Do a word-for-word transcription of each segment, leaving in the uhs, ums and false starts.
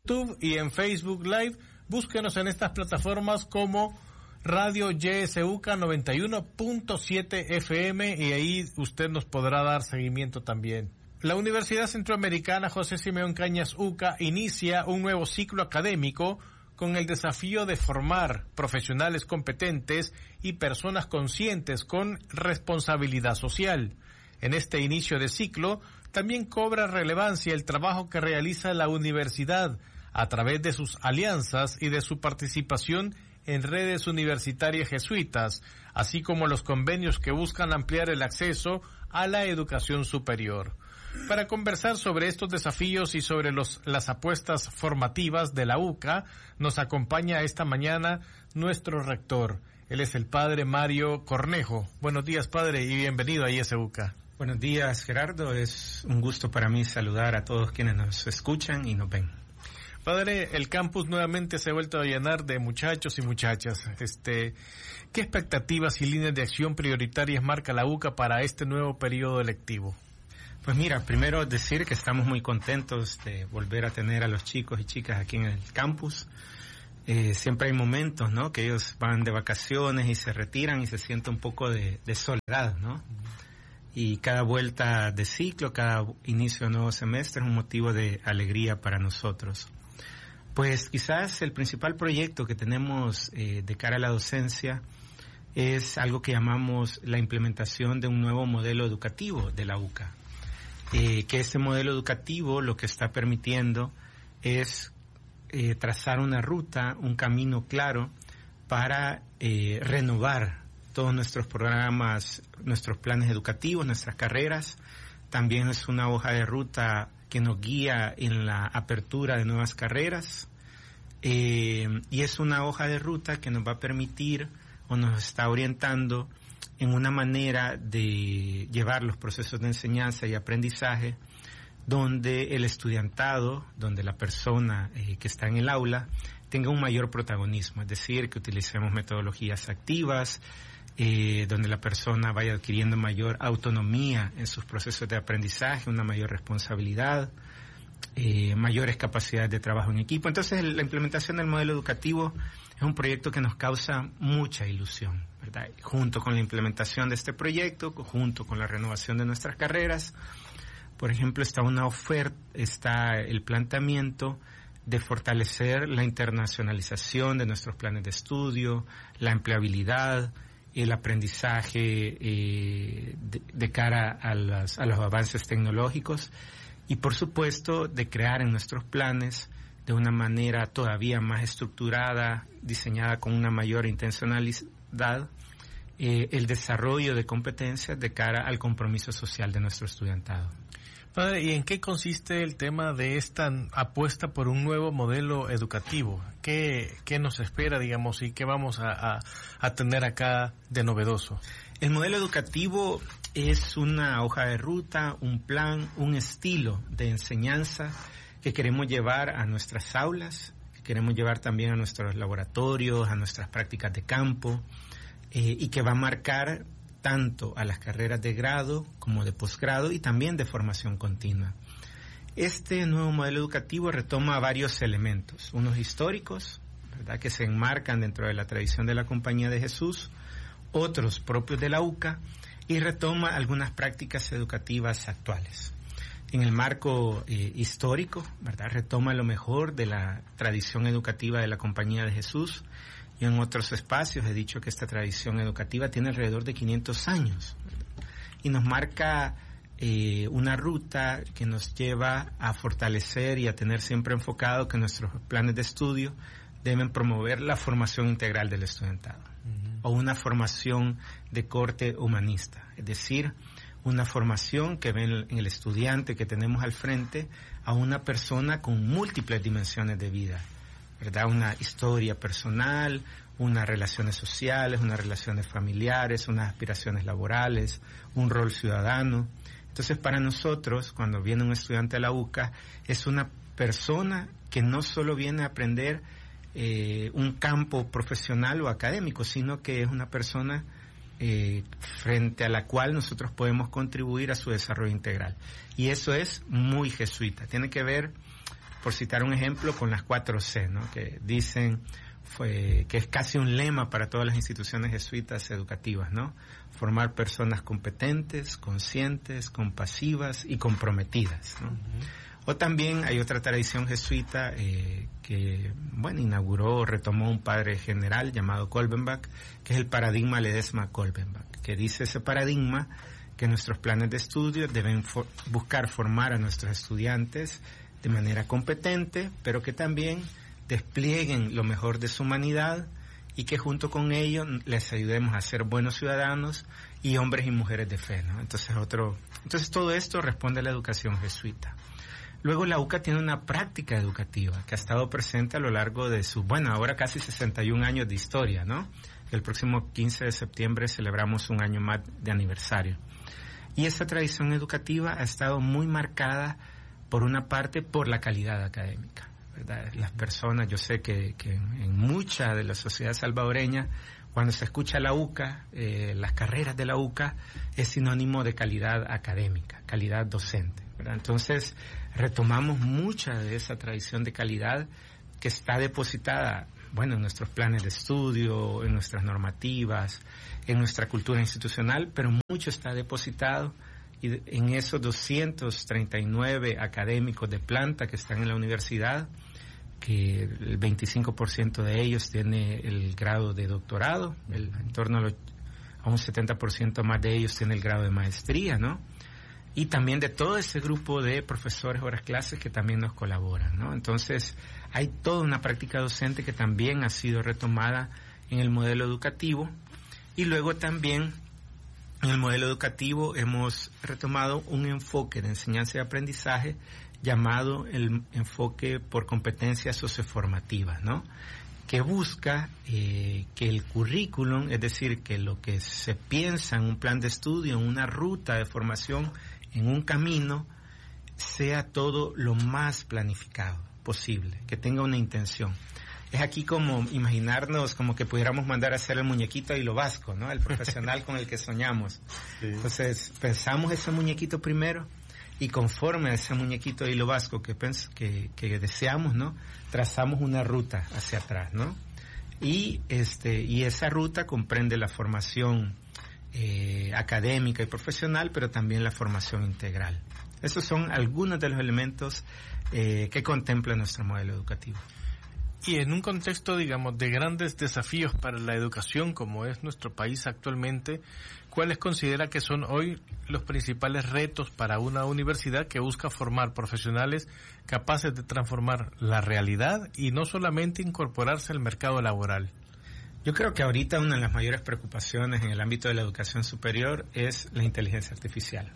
YouTube y en Facebook Live. Búsquenos en estas plataformas como Radio Y S U C A noventa y uno punto siete F M y ahí usted nos podrá dar seguimiento también. La Universidad Centroamericana José Simeón Cañas U C A inicia un nuevo ciclo académico con el desafío de formar profesionales competentes y personas conscientes con responsabilidad social. En este inicio de ciclo, también cobra relevancia el trabajo que realiza la universidad a través de sus alianzas y de su participación en redes universitarias jesuitas, así como los convenios que buscan ampliar el acceso a la educación superior. Para conversar sobre estos desafíos y sobre los, las apuestas formativas de la U C A, nos acompaña esta mañana nuestro rector. Él es el padre Mario Cornejo. Buenos días, padre, y bienvenido a I S U C A. Buenos días, Gerardo. Es un gusto para mí saludar a todos quienes nos escuchan y nos ven. Padre, el campus nuevamente se ha vuelto a llenar de muchachos y muchachas. Este, ¿qué expectativas y líneas de acción prioritarias marca la U C A para este nuevo periodo lectivo? Pues mira, primero decir que estamos muy contentos de volver a tener a los chicos y chicas aquí en el campus. Eh, siempre hay momentos, ¿no?, que ellos van de vacaciones y se retiran y se siente un poco de, de soledad, ¿no? Y cada vuelta de ciclo, cada inicio de nuevo semestre es un motivo de alegría para nosotros. Pues quizás el principal proyecto que tenemos eh, de cara a la docencia es algo que llamamos la implementación de un nuevo modelo educativo de la U C A. Eh, que este modelo educativo lo que está permitiendo es eh, trazar una ruta, un camino claro para eh, renovar todos nuestros programas, nuestros planes educativos, nuestras carreras. También es una hoja de ruta que nos guía en la apertura de nuevas carreras, eh, y es una hoja de ruta que nos va a permitir o nos está orientando en una manera de llevar los procesos de enseñanza y aprendizaje donde el estudiantado, donde la persona eh, que está en el aula tenga un mayor protagonismo, es decir, que utilicemos metodologías activas, eh, donde la persona vaya adquiriendo mayor autonomía en sus procesos de aprendizaje, una mayor responsabilidad, eh, mayores capacidades de trabajo en equipo. Entonces, la implementación del modelo educativo es un proyecto que nos causa mucha ilusión, ¿verdad? Junto con la implementación de este proyecto, junto con la renovación de nuestras carreras, por ejemplo, está una oferta, está el planteamiento de fortalecer la internacionalización de nuestros planes de estudio, la empleabilidad, el aprendizaje eh, de, de cara a, las, a los avances tecnológicos y, por supuesto, de crear en nuestros planes de una manera todavía más estructurada, diseñada con una mayor intencionalidad, eh, el desarrollo de competencias de cara al compromiso social de nuestro estudiantado. Padre, ¿y en qué consiste el tema de esta apuesta por un nuevo modelo educativo? ¿Qué, qué nos espera, digamos, y qué vamos a, a, a tener acá de novedoso? El modelo educativo es una hoja de ruta, un plan, un estilo de enseñanza que queremos llevar a nuestras aulas, que queremos llevar también a nuestros laboratorios, a nuestras prácticas de campo, eh, y que va a marcar tanto a las carreras de grado como de posgrado y también de formación continua. Este nuevo modelo educativo retoma varios elementos, unos históricos, ¿verdad?, que se enmarcan dentro de la tradición de la Compañía de Jesús, otros propios de la U C A, y retoma algunas prácticas educativas actuales. En el marco eh, histórico, ¿verdad?, retoma lo mejor de la tradición educativa de la Compañía de Jesús. Yo en otros espacios he dicho que esta tradición educativa tiene alrededor de quinientos años, ¿verdad?, y nos marca eh, una ruta que nos lleva a fortalecer y a tener siempre enfocado que nuestros planes de estudio deben promover la formación integral del estudiantado, uh-huh. o una formación de corte humanista, es decir, una formación que ve en el estudiante que tenemos al frente a una persona con múltiples dimensiones de vida, ¿verdad? Una historia personal, unas relaciones sociales, unas relaciones familiares, unas aspiraciones laborales, un rol ciudadano. Entonces, para nosotros, cuando viene un estudiante a la U C A, es una persona que no solo viene a aprender eh, un campo profesional o académico, sino que es una persona Eh, frente a la cual nosotros podemos contribuir a su desarrollo integral. Y eso es muy jesuita. Tiene que ver por citar un ejemplo, con las cuatro C, ¿no? Que dicen fue, que es casi un lema para todas las instituciones jesuitas educativas, ¿no? Formar personas competentes, conscientes, compasivas y comprometidas, ¿no? Uh-huh. O también hay otra tradición jesuita eh, que, bueno, inauguró, retomó un padre general llamado Kolbenbach, que es el paradigma Ledesma-Kolbenbach, que dice ese paradigma que nuestros planes de estudio deben for- buscar formar a nuestros estudiantes de manera competente, pero que también desplieguen lo mejor de su humanidad y que junto con ello les ayudemos a ser buenos ciudadanos y hombres y mujeres de fe, ¿no? Entonces otro, entonces todo esto responde a la educación jesuita. Luego la U C A tiene una práctica educativa que ha estado presente a lo largo de su, bueno, ahora casi sesenta y un años de historia, ¿no? El próximo quince de septiembre celebramos un año más de aniversario. Y esa tradición educativa ha estado muy marcada, por una parte, por la calidad académica, ¿verdad? Las personas, yo sé que, que en mucha de la sociedad salvadoreña, cuando se escucha la U C A, eh, las carreras de la U C A, es sinónimo de calidad académica, calidad docente, ¿verdad? Entonces, retomamos mucha de esa tradición de calidad que está depositada, bueno, en nuestros planes de estudio, en nuestras normativas, en nuestra cultura institucional, pero mucho está depositado y en esos doscientos treinta y nueve académicos de planta que están en la universidad, que el veinticinco por ciento de ellos tiene el grado de doctorado, el, en torno a, lo, a un setenta por ciento más de ellos tiene el grado de maestría, ¿no? Y también de todo ese grupo de profesores horas clases que también nos colaboran, ¿no? Entonces, hay toda una práctica docente que también ha sido retomada en el modelo educativo, y luego también en el modelo educativo hemos retomado un enfoque de enseñanza y aprendizaje llamado el enfoque por competencias socioformativas, ¿no? Que busca eh, que el currículum, es decir, que lo que se piensa en un plan de estudio, en una ruta de formación, en un camino, sea todo lo más planificado posible, que tenga una intención. Es aquí como imaginarnos como que pudiéramos mandar a hacer el muñequito de hilo vasco, ¿no? El profesional con el que soñamos. Sí. Entonces, pensamos ese muñequito primero y conforme a ese muñequito de hilo vasco que, pens- que, que deseamos, ¿no? Trazamos una ruta hacia atrás, ¿no? Y, este, y esa ruta comprende la formación eh, académica y profesional, pero también la formación integral. Esos son algunos de los elementos eh, que contempla nuestro modelo educativo. Y en un contexto, digamos, de grandes desafíos para la educación, como es nuestro país actualmente, ¿cuáles considera que son hoy los principales retos para una universidad que busca formar profesionales capaces de transformar la realidad y no solamente incorporarse al mercado laboral? Yo creo que ahorita una de las mayores preocupaciones en el ámbito de la educación superior es la inteligencia artificial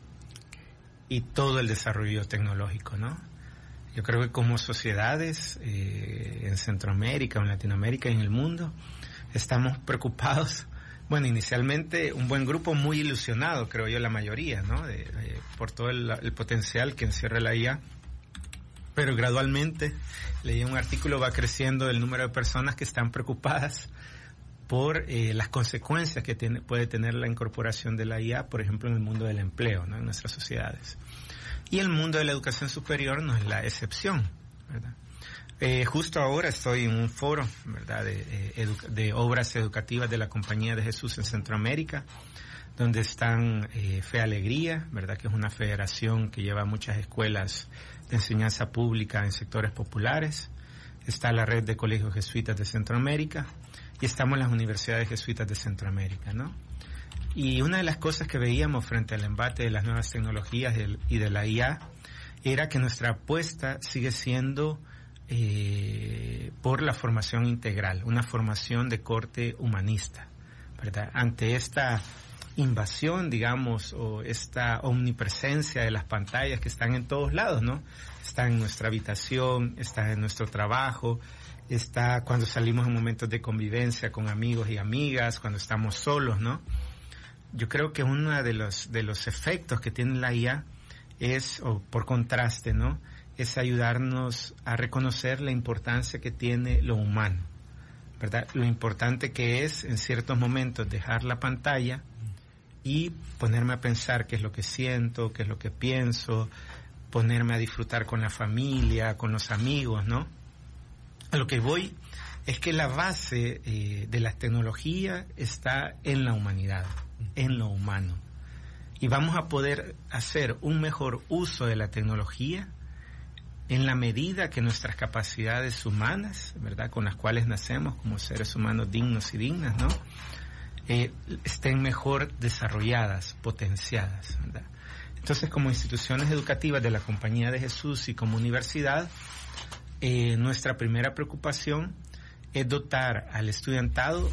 y todo el desarrollo tecnológico, ¿no? Yo creo que como sociedades eh, en Centroamérica, en Latinoamérica y en el mundo, estamos preocupados. Bueno, inicialmente un buen grupo muy ilusionado, creo yo, la mayoría, ¿no? De, de, por todo el, el potencial que encierra la I A. Pero gradualmente, leí un artículo, va creciendo el número de personas que están preocupadas por eh, las consecuencias que tiene, puede tener la incorporación de la I A, por ejemplo, en el mundo del empleo, ¿no? En nuestras sociedades. Y el mundo de la educación superior no es la excepción, ¿verdad? Eh, justo ahora estoy en un foro, ¿verdad?, de, de, edu- de obras educativas de la Compañía de Jesús en Centroamérica, donde están eh, Fe Alegría, ¿verdad?, que es una federación que lleva muchas escuelas de enseñanza pública en sectores populares. Está la Red de Colegios Jesuitas de Centroamérica y estamos en las Universidades Jesuitas de Centroamérica, ¿no? Y una de las cosas que veíamos frente al embate de las nuevas tecnologías y de la I A era que nuestra apuesta sigue siendo eh, por la formación integral, una formación de corte humanista, ¿verdad? Ante esta invasión, digamos, o esta omnipresencia de las pantallas que están en todos lados, ¿no? Están en nuestra habitación, están en nuestro trabajo, está cuando salimos en momentos de convivencia con amigos y amigas, cuando estamos solos, ¿no? Yo creo que uno de los de los efectos que tiene la I A es, o por contraste, ¿no?, es ayudarnos a reconocer la importancia que tiene lo humano, ¿verdad? Lo importante que es, en ciertos momentos, dejar la pantalla y ponerme a pensar qué es lo que siento, qué es lo que pienso, ponerme a disfrutar con la familia, con los amigos, ¿no? A lo que voy es que la base eh, de la tecnología está en la humanidad, en lo humano. Y vamos a poder hacer un mejor uso de la tecnología en la medida que nuestras capacidades humanas, ¿verdad?, con las cuales nacemos como seres humanos dignos y dignas, ¿no?, eh, estén mejor desarrolladas, potenciadas, ¿verdad? Entonces, como instituciones educativas de la Compañía de Jesús y como universidad, eh, nuestra primera preocupación es dotar al estudiantado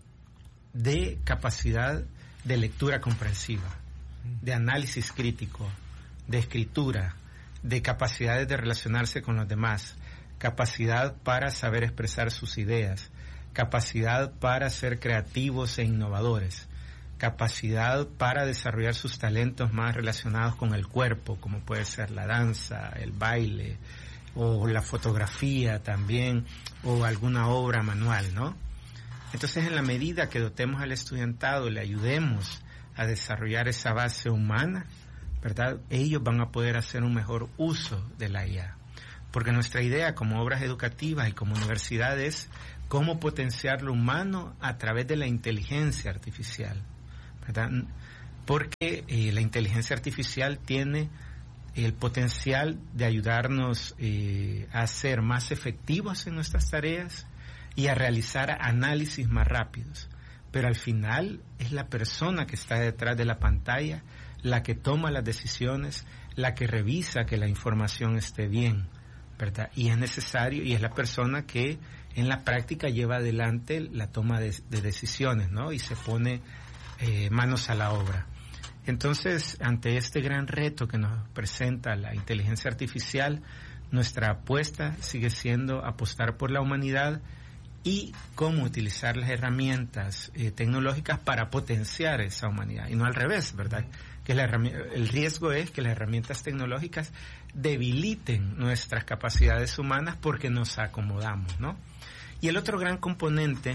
de capacidad de lectura comprensiva, de análisis crítico, de escritura, de capacidades de relacionarse con los demás, capacidad para saber expresar sus ideas, capacidad para ser creativos e innovadores, capacidad para desarrollar sus talentos más relacionados con el cuerpo, como puede ser la danza, el baile, o la fotografía también, o alguna obra manual, ¿no? Entonces, en la medida que dotemos al estudiantado, le ayudemos a desarrollar esa base humana, ¿verdad?, ellos van a poder hacer un mejor uso de la I A. Porque nuestra idea como obras educativas y como universidad es cómo potenciar lo humano a través de la inteligencia artificial, ¿verdad? Porque eh, la inteligencia artificial tiene el potencial de ayudarnos eh, a ser más efectivos en nuestras tareas y a realizar análisis más rápidos. Pero al final es la persona que está detrás de la pantalla la que toma las decisiones, la que revisa que la información esté bien, ¿verdad? Y es necesario, y es la persona que en la práctica lleva adelante la toma de, de decisiones, ¿no? Y se pone eh, manos a la obra. Entonces, ante este gran reto que nos presenta la inteligencia artificial, nuestra apuesta sigue siendo apostar por la humanidad y cómo utilizar las herramientas eh, tecnológicas para potenciar esa humanidad, y no al revés, ¿verdad? Que la el riesgo es que las herramientas tecnológicas debiliten nuestras capacidades humanas porque nos acomodamos, ¿no? Y el otro gran componente,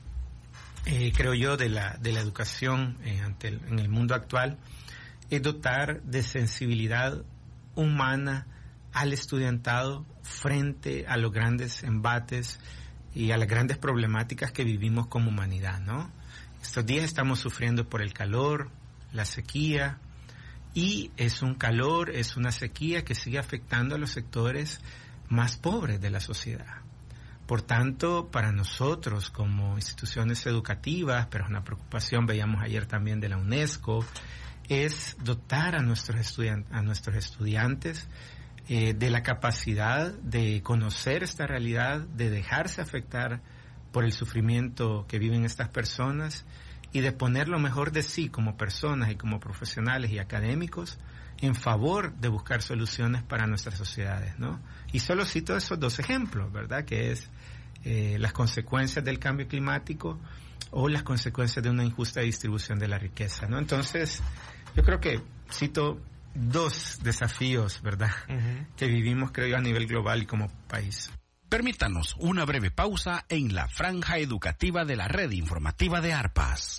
eh, creo yo, de la de la educación eh, ante el, en el mundo actual, es dotar de sensibilidad humana al estudiantado frente a los grandes embates y a las grandes problemáticas que vivimos como humanidad, ¿no? Estos días estamos sufriendo por el calor, la sequía, y es un calor, es una sequía que sigue afectando a los sectores más pobres de la sociedad. Por tanto, para nosotros como instituciones educativas, pero es una preocupación, veíamos ayer también de la UNESCO, es dotar a nuestros estudiantes, a nuestros estudiantes eh, de la capacidad de conocer esta realidad, de dejarse afectar por el sufrimiento que viven estas personas y de poner lo mejor de sí como personas y como profesionales y académicos en favor de buscar soluciones para nuestras sociedades, ¿no? Y solo cito esos dos ejemplos, ¿verdad? Que es eh, las consecuencias del cambio climático o las consecuencias de una injusta distribución de la riqueza, ¿no? Entonces, yo creo que cito dos desafíos, ¿verdad? Uh-huh. Que vivimos, creo yo, a nivel global y como país. Permítanos una breve pausa en la franja educativa de la red informativa de ARPAS.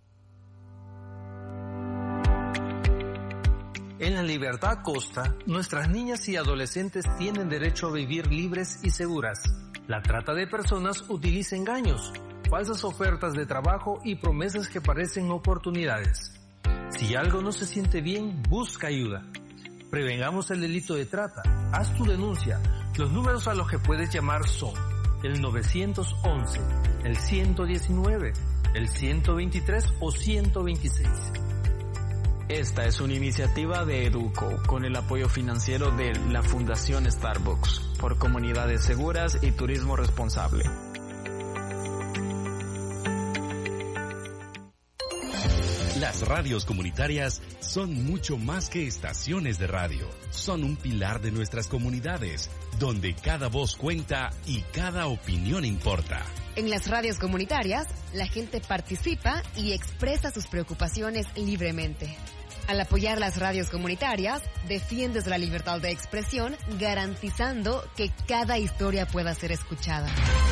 En la Libertad Costa, nuestras niñas y adolescentes tienen derecho a vivir libres y seguras. La trata de personas utiliza engaños, falsas ofertas de trabajo y promesas que parecen oportunidades. Si algo no se siente bien, busca ayuda. Prevengamos el delito de trata. Haz tu denuncia. Los números a los que puedes llamar son el nueve once, el ciento diecinueve, el ciento veintitrés o ciento veintiséis. Esta es una iniciativa de Educo con el apoyo financiero de la Fundación Starbucks por comunidades seguras y turismo responsable. Las radios comunitarias son mucho más que estaciones de radio. Son un pilar de nuestras comunidades, donde cada voz cuenta y cada opinión importa. En las radios comunitarias, la gente participa y expresa sus preocupaciones libremente. Al apoyar las radios comunitarias, defiendes la libertad de expresión, garantizando que cada historia pueda ser escuchada.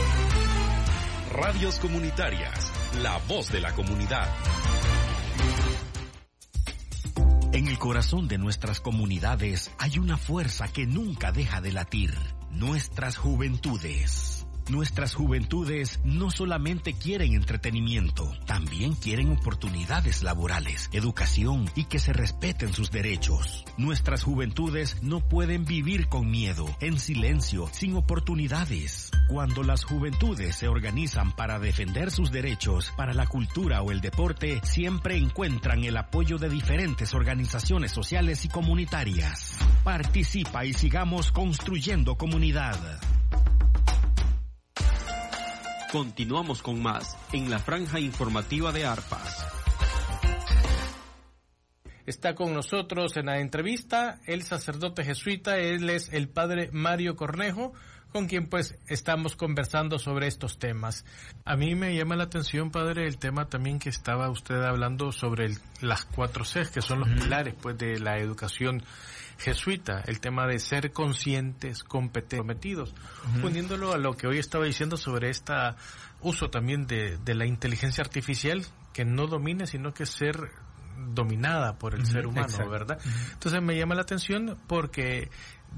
Radios comunitarias, la voz de la comunidad. En el corazón de nuestras comunidades hay una fuerza que nunca deja de latir. Nuestras juventudes. Nuestras juventudes no solamente quieren entretenimiento, también quieren oportunidades laborales, educación y que se respeten sus derechos. Nuestras juventudes no pueden vivir con miedo, en silencio, sin oportunidades. Cuando las juventudes se organizan para defender sus derechos, para la cultura o el deporte, siempre encuentran el apoyo de diferentes organizaciones sociales y comunitarias. Participa y sigamos construyendo comunidad. Continuamos con más en la franja informativa de Arpas. Está con nosotros en la entrevista el sacerdote jesuita, él es el padre Mario Cornejo, con quien pues estamos conversando sobre estos temas. A mí me llama la atención, padre, el tema también que estaba usted hablando sobre el, las cuatro Cs, que son los uh-huh. pilares pues de la educación jesuita, el tema de ser conscientes, competentes, comprometidos, uh-huh. uniéndolo a lo que hoy estaba diciendo sobre este uso también de, de la inteligencia artificial, que no domine, sino que ser dominada por el uh-huh. ser humano, exacto. ¿verdad? Uh-huh. Entonces me llama la atención porque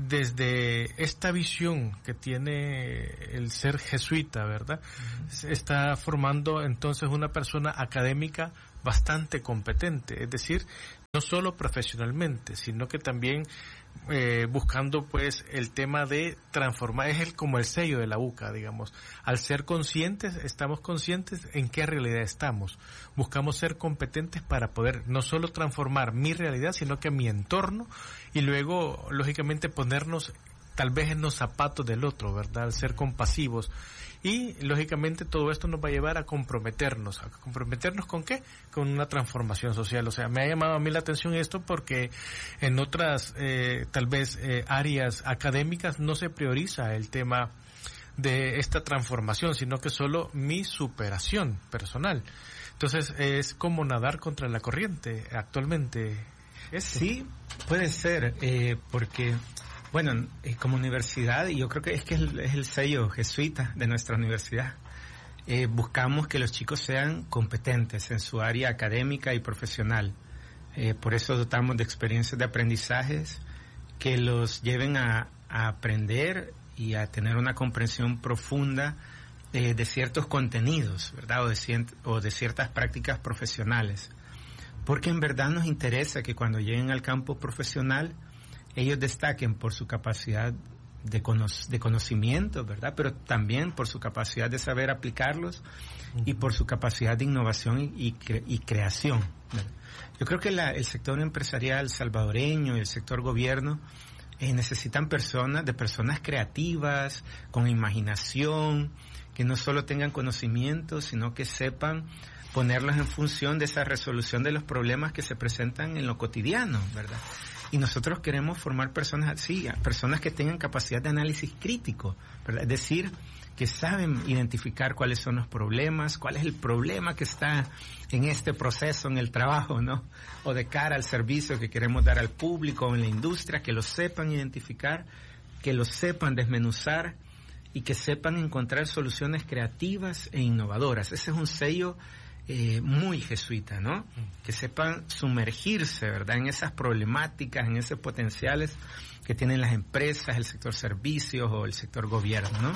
desde esta visión que tiene el ser jesuita, ¿verdad? Uh-huh. Está formando entonces una persona académica bastante competente, es decir, no solo profesionalmente, sino que también eh, buscando pues el tema de transformar, es el como el sello de la U C A, digamos. Al ser conscientes, estamos conscientes en qué realidad estamos. Buscamos ser competentes para poder no solo transformar mi realidad, sino que mi entorno, y luego, lógicamente, ponernos tal vez en los zapatos del otro, ¿verdad? Al ser compasivos. Y, lógicamente, todo esto nos va a llevar a comprometernos. ¿A comprometernos con qué? Con una transformación social. O sea, me ha llamado a mí la atención esto porque en otras, eh, tal vez, eh, áreas académicas no se prioriza el tema de esta transformación, sino que solo mi superación personal. Entonces, es como nadar contra la corriente actualmente. ¿Esto? Sí, puede ser, eh, porque... Bueno, eh, como universidad, y yo creo que es que es el, es el sello jesuita de nuestra universidad, eh, buscamos que los chicos sean competentes en su área académica y profesional. Eh, por eso dotamos de experiencias de aprendizajes que los lleven a, a aprender y a tener una comprensión profunda eh, de ciertos contenidos, ¿verdad? O de, cient- o de ciertas prácticas profesionales. Porque en verdad nos interesa que cuando lleguen al campo profesional ellos destaquen por su capacidad de, cono- de conocimiento, ¿verdad? Pero también por su capacidad de saber aplicarlos uh-huh. y por su capacidad de innovación y, y, cre- y creación, ¿verdad? Yo creo que la, el sector empresarial salvadoreño y el sector gobierno eh, necesitan personas, de personas creativas, con imaginación, que no solo tengan conocimiento, sino que sepan ponerlos en función de esa resolución de los problemas que se presentan en lo cotidiano, ¿verdad? Y nosotros queremos formar personas así, personas que tengan capacidad de análisis crítico, ¿verdad? Es decir, que saben identificar cuáles son los problemas, cuál es el problema que está en este proceso, en el trabajo, ¿no? O de cara al servicio que queremos dar al público o en la industria, que lo sepan identificar, que lo sepan desmenuzar y que sepan encontrar soluciones creativas e innovadoras. Ese es un sello Eh, muy jesuita, ¿no? Que sepan sumergirse, ¿verdad? En esas problemáticas, en esos potenciales que tienen las empresas, el sector servicios o el sector gobierno, ¿no?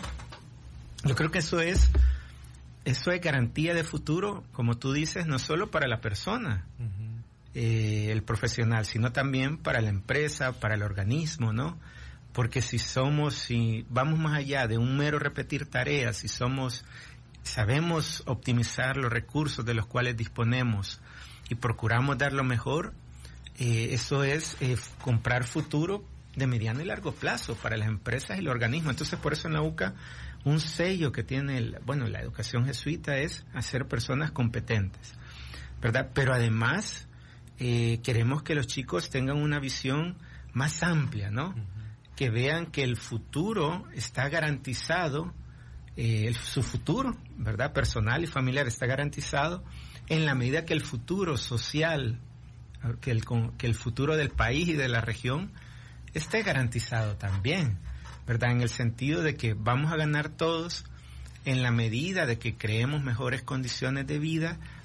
Yo creo que eso es, eso es garantía de futuro, como tú dices, no solo para la persona, uh-huh. eh, el profesional, sino también para la empresa, para el organismo, ¿no? Porque si somos, si vamos más allá de un mero repetir tareas, si somos sabemos optimizar los recursos de los cuales disponemos y procuramos dar lo mejor, eh, eso es eh, comprar futuro de mediano y largo plazo para las empresas y los organismos. Entonces, por eso en la U C A, un sello que tiene, el, bueno, la educación jesuita es hacer personas competentes, ¿verdad? Pero además, eh, queremos que los chicos tengan una visión más amplia, ¿no? Uh-huh. Que vean que el futuro está garantizado. Eh, el, su futuro, ¿verdad? Personal y familiar está garantizado en la medida que el futuro social, que el, que el futuro del país y de la región esté garantizado también, ¿verdad? En el sentido de que vamos a ganar todos en la medida de que creemos mejores condiciones de vida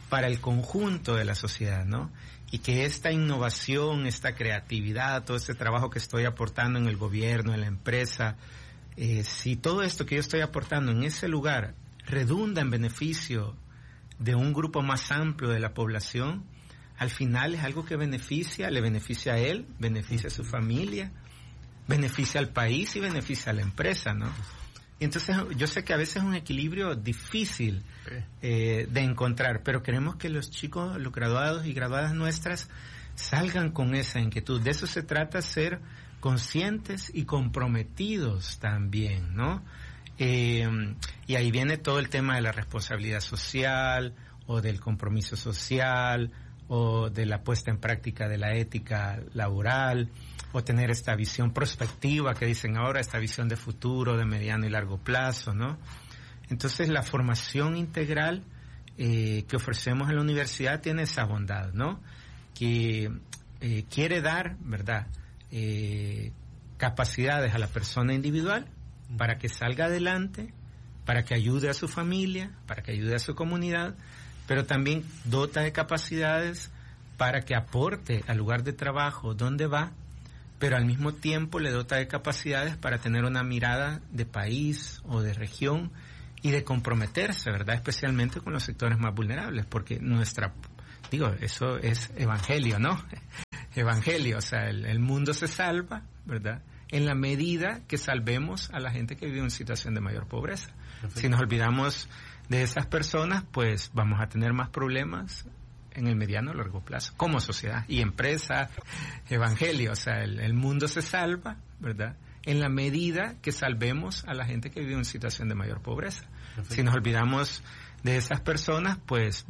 para el conjunto de la sociedad, ¿no? Y que esta innovación, esta creatividad, todo este trabajo que estoy aportando en el gobierno, en la empresa, eh, si todo esto que yo estoy aportando en ese lugar redunda en beneficio de un grupo más amplio de la población, al final es algo que beneficia, le beneficia a él, beneficia a su familia, beneficia al país y beneficia a la empresa, ¿no? Y entonces yo sé que a veces es un equilibrio difícil eh, de encontrar, pero queremos que los chicos, los graduados y graduadas nuestras salgan con esa inquietud. De eso se trata, ser conscientes y comprometidos también, ¿no? Eh, y ahí viene todo el tema de la responsabilidad social o del compromiso social o de la puesta en práctica de la ética laboral, o tener esta visión prospectiva que dicen ahora, esta visión de futuro, de mediano y largo plazo, ¿no? Entonces la formación integral eh, que ofrecemos en la universidad tiene esa bondad, ¿no? Que eh, quiere dar, ¿verdad?, eh, capacidades a la persona individual para que salga adelante, para que ayude a su familia, para que ayude a su comunidad, pero también dota de capacidades para que aporte al lugar de trabajo donde va, pero al mismo tiempo le dota de capacidades para tener una mirada de país o de región y de comprometerse, ¿verdad?, especialmente con los sectores más vulnerables, porque nuestra, digo, eso es evangelio, ¿no? Evangelio, o sea, el, el mundo se salva, ¿verdad?, en la medida que salvemos a la gente que vive en situación de mayor pobreza. Perfecto. Si nos olvidamos de esas personas, pues vamos a tener más problemas en el mediano o largo plazo, como sociedad y empresa. Evangelio, o sea, el, el mundo se salva, ¿verdad?, en la medida que salvemos a la gente que vive en situación de mayor pobreza. Perfecto. Si nos olvidamos de esas personas, pues